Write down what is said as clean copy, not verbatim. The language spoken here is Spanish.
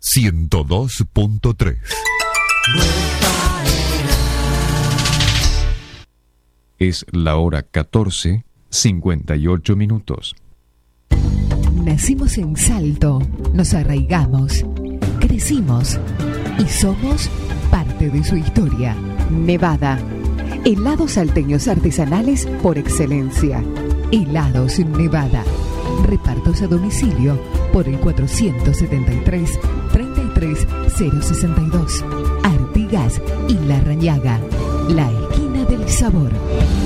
102.3. Es la hora 14:58. Nacimos en Salto, nos arraigamos, crecimos y somos parte de su historia. Nevada, helados salteños artesanales por excelencia. Helados Nevada, repartos a domicilio por el 473-33062. Artigas y La Rañaga, la esquina del sabor.